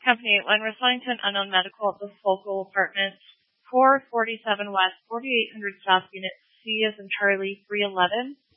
Company 8, when responding to an unknown medical at the Focal Apartments, 447 West, 4800 South, Unit C as in Charlie 311.